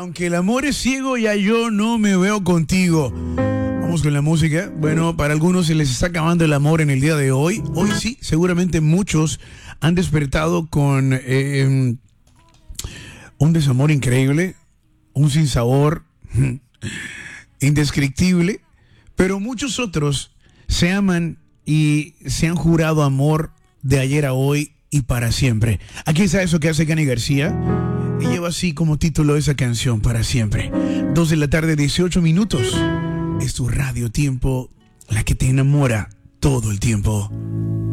Aunque el amor es ciego, ya yo no me veo contigo. Vamos con la música. Bueno, para algunos se les está acabando el amor en el día de hoy. Hoy sí, seguramente muchos han despertado con un desamor increíble, un sinsabor indescriptible, pero muchos otros se aman y se han jurado amor de ayer a hoy y para siempre. Aquí está eso que hace Cani García y lleva así como título esa canción, Para Siempre. 2 de la tarde, 18 minutos. Es tu radio tiempo, la que te enamora todo el tiempo.